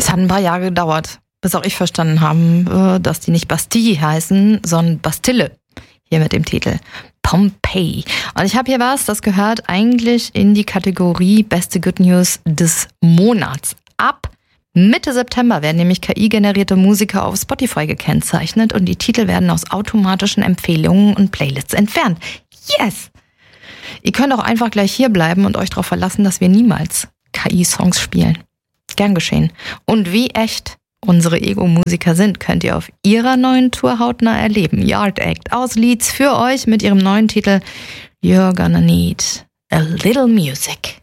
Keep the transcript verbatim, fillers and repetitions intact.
hat ein paar Jahre gedauert, bis auch ich verstanden habe, dass die nicht Bastille heißen, sondern Bastille. Hier mit dem Titel Pompeii. Und ich habe hier was, das gehört eigentlich in die Kategorie Beste Good News des Monats. Ab Mitte September werden nämlich K I-generierte Musiker auf Spotify gekennzeichnet und die Titel werden aus automatischen Empfehlungen und Playlists entfernt. Yes! Ihr könnt auch einfach gleich hier bleiben und euch darauf verlassen, dass wir niemals K I-Songs spielen. Gern geschehen. Und wie echt unsere Ego-Musiker sind, könnt ihr auf ihrer neuen Tour hautnah erleben. Yard Act aus Leeds für euch mit ihrem neuen Titel You're Gonna Need a Little Music.